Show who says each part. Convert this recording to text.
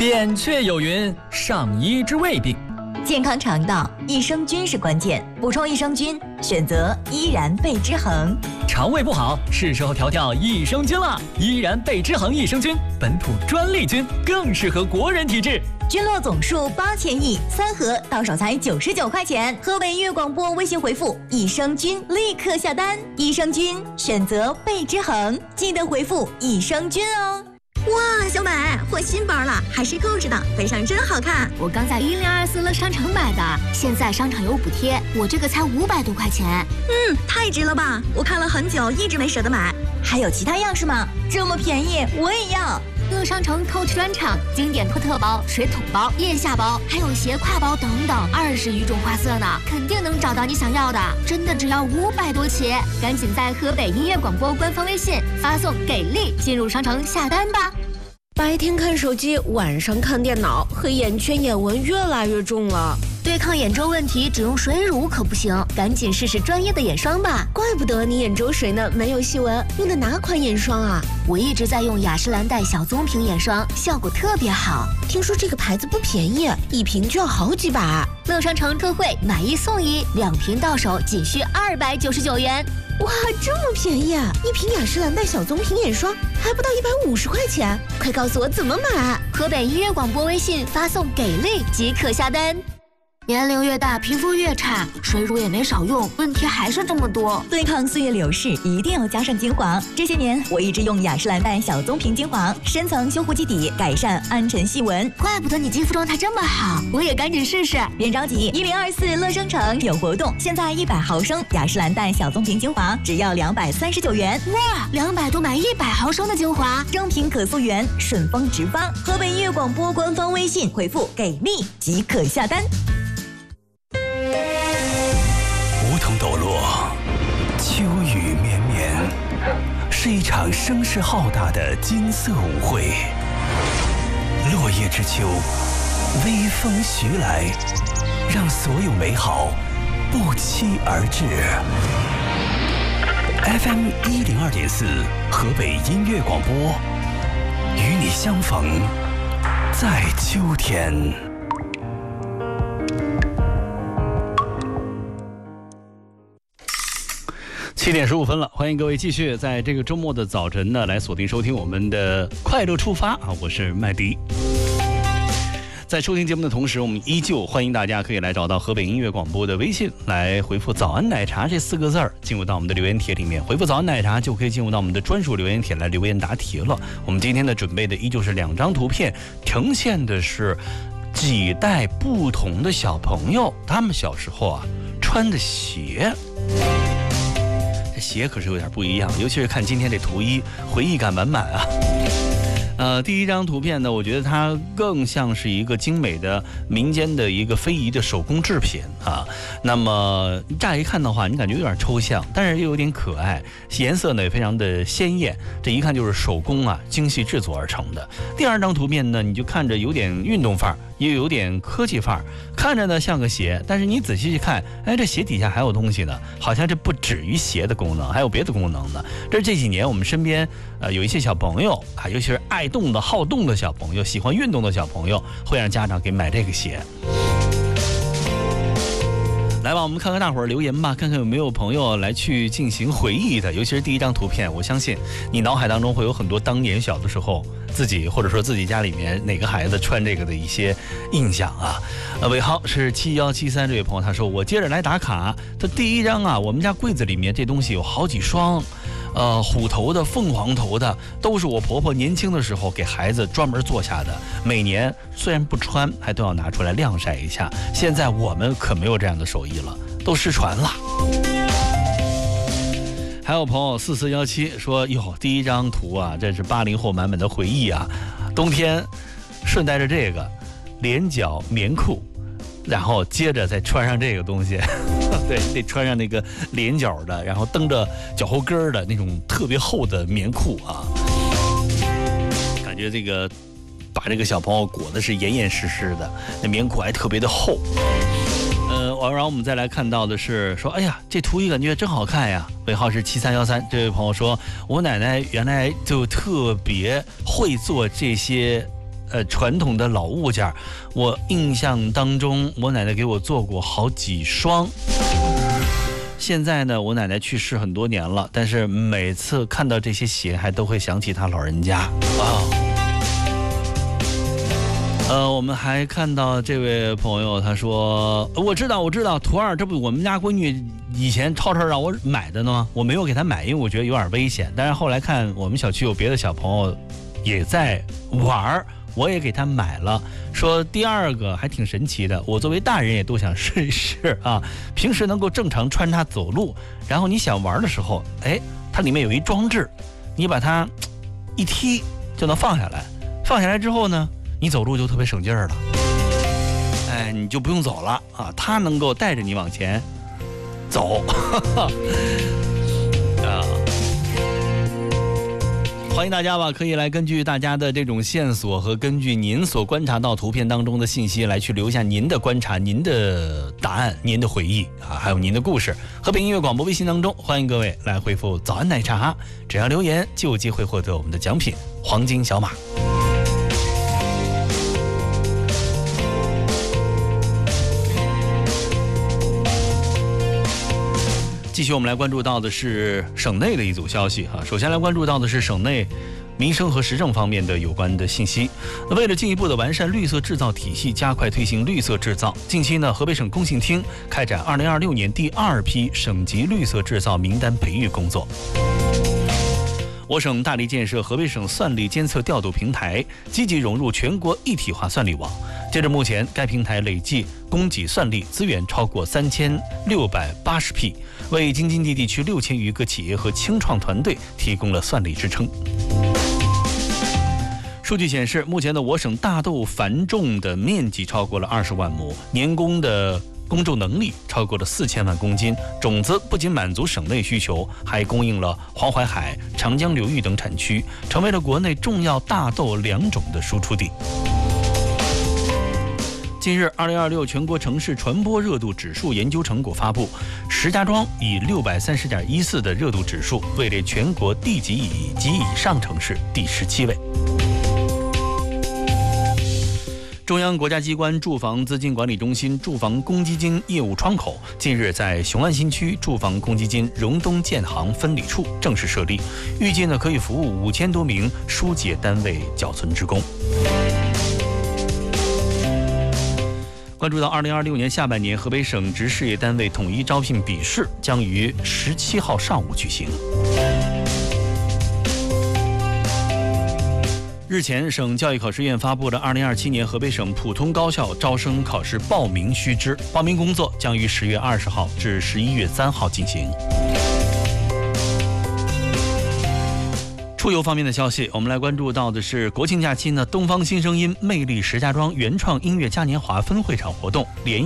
Speaker 1: 扁鹊有云：上医之未病。
Speaker 2: 健康肠道，益生菌是关键，补充益生菌，选择依然贝之恒。
Speaker 1: 肠胃不好，是时候调调益生菌了。依然贝之恒益生菌，本土专利菌，更适合国人体质。
Speaker 2: 菌落总数8000亿，3盒到手才99块钱。河北音乐广播微信回复“益生菌”立刻下单。益生菌选择贝之恒，记得回复“益生菌”哦。哇，小美换新包了，还是购置的，背上真好看。
Speaker 3: 我刚在1024乐商城买的，现在商场有补贴，我这个才500多块钱。
Speaker 2: 太值了吧！我看了很久，一直没舍得买。还有其他样式吗？这么便宜，我也要。
Speaker 3: 乐商城 Coach 专场，经典托特包、水桶包、腋下包，还有斜挎包等等，20余种花色呢，肯定能找到你想要的。真的只要500多起，赶紧在河北音乐广播官方微信发送“给力”进入商城下单吧。
Speaker 4: 白天看手机，晚上看电脑，黑眼圈、眼纹越来越重了。
Speaker 3: 对抗眼周问题，只用水乳可不行，赶紧试试专业的眼霜吧。
Speaker 4: 怪不得你眼周水呢，没有细纹。用的哪款眼霜啊？
Speaker 3: 我一直在用雅诗兰黛小棕瓶眼霜，效果特别好。
Speaker 4: 听说这个牌子不便宜，一瓶就要好几百。
Speaker 3: 乐商城特惠，买1送1，2瓶到手仅需299元。
Speaker 4: 哇，这么便宜啊！一瓶雅诗兰黛小棕瓶眼霜还不到150块钱，快告诉我怎么买！
Speaker 3: 河北音乐广播微信发送“给力”即可下单。年龄越大，皮肤越差，水乳也没少用，问题还是这么多。
Speaker 2: 对抗岁月流逝，一定要加上精华。这些年，我一直用雅诗兰黛小棕瓶精华，深层修护基底，改善暗沉细纹。
Speaker 3: 怪不得你肌肤状态这么好，我也赶紧试试。
Speaker 2: 别着急，1024乐商城有活动，现在100毫升雅诗兰黛小棕瓶精华只要239元。
Speaker 3: 哇，200多买100毫升的精华，
Speaker 2: 正品可溯源，顺丰直发。河北音乐广播官方微信回复“给力”即可下单。
Speaker 5: 梧桐抖落，秋雨绵绵，是一场声势浩大的金色舞会。落叶之秋，微风徐来，让所有美好不期而至。FM 102.4，河北音乐广播，与你相逢在秋天。
Speaker 6: 7点15分了，欢迎各位继续在这个周末的早晨呢，来锁定收听我们的快乐出发啊！我是麦迪。在收听节目的同时，我们依旧欢迎大家可以来找到河北音乐广播的微信，来回复“早安奶茶”这4个字儿，进入到我们的留言帖里面。回复“早安奶茶”就可以进入到我们的专属留言帖来留言答题了。我们今天的准备的依旧是2张图片，呈现的是几代不同的小朋友，他们小时候啊穿的鞋。鞋可是有点不一样，尤其是看今天这图一，回忆感满满啊。第一张图片呢，我觉得它更像是一个精美的民间的一个非遗的手工制品啊。那么乍一看的话，你感觉有点抽象，但是又有点可爱，颜色呢也非常的鲜艳，这一看就是手工啊精细制作而成的。第二张图片呢，你就看着有点运动范儿，也有点科技范儿，看着呢像个鞋，但是你仔细去看，哎，这鞋底下还有东西呢，好像这不止于鞋的功能，还有别的功能呢。这是这几年我们身边有一些小朋友啊，尤其是爱动的好动的小朋友，喜欢运动的小朋友，会让家长给买这个鞋。来吧，我们看看大伙儿留言吧，看看有没有朋友来去进行回忆的，尤其是第一张图片，我相信你脑海当中会有很多当年小的时候自己或者说自己家里面哪个孩子穿这个的一些印象啊。尾号是7173这位朋友，他说我接着来打卡，他第一张啊，我们家柜子里面这东西有好几双。虎头的、凤凰头的，都是我婆婆年轻的时候给孩子专门做下的。每年虽然不穿，还都要拿出来晾晒一下。现在我们可没有这样的手艺了，都失传了。还有朋友4417说：“哟，第一张图啊，这是80后满满的回忆啊！冬天顺带着这个连脚棉裤。”然后接着再穿上这个东西，对，得穿上那个连脚的，然后蹬着脚后跟的那种特别厚的棉裤啊，感觉这个把这个小朋友裹的是严严实实的，那棉裤还特别的厚。然后我们再来看到的是说，哎呀，这图一感觉真好看呀。尾号是7313，这位朋友说，我奶奶原来就特别会做这些传统的老物件，我印象当中我奶奶给我做过好几双。现在呢，我奶奶去世很多年了，但是每次看到这些鞋，还都会想起她老人家。我们还看到这位朋友，他说：“我知道，图二，这不我们家闺女以前吵让我买的呢，我没有给她买，因为我觉得有点危险。但是后来看我们小区有别的小朋友也在玩，我也给她买了。说第二个还挺神奇的，我作为大人也都想试一试啊。平时能够正常穿它走路，然后你想玩的时候，它里面有一装置，你把它一踢就能放下来。放下来之后呢？”你走路就特别省劲儿了，你就不用走了啊，它能够带着你往前走。欢迎大家吧，可以来根据大家的这种线索和根据您所观察到图片当中的信息来去留下您的观察、您的答案、您的回忆啊，还有您的故事。和平音乐广播微信当中，欢迎各位来回复早安奶茶，只要留言就有机会获得我们的奖品黄金小马。继续我们来关注到的是省内的一组消息哈。首先来关注到的是省内民生和时政方面的有关的信息。为了进一步的完善绿色制造体系，加快推行绿色制造，近期呢，河北省工信厅开展2026年第2批省级绿色制造名单培育工作。我省大力建设河北省算力监测调度平台，积极融入全国一体化算力网。截至目前，该平台累计供给算力资源超过3680批，为京津冀地区6000余个企业和轻创团队提供了算力支撑。数据显示，目前的我省大豆繁种的面积超过了20万亩，年供的供种能力超过了4000万公斤，种子不仅满足省内需求，还供应了黄淮海、长江流域等产区，成为了国内重要大豆良种的输出地。近日，2026全国城市传播热度指数研究成果发布，石家庄以630.14的热度指数位列全国地级及以上城市第17位。中央国家机关住房资金管理中心住房公积金业务窗口近日在雄安新区住房公积金荣东建行分理处正式设立，预计可以服务5000多名疏解单位缴存职工。关注到2026年下半年，河北省直事业单位统一招聘笔试将于17号上午举行。日前，省教育考试院发布了2027年河北省普通高校招生考试报名须知，报名工作将于10月20号至11月3号进行。出游方面的消息，我们来关注到的是国庆假期呢，东方新声音魅力石家庄原创音乐嘉年华分会场活动连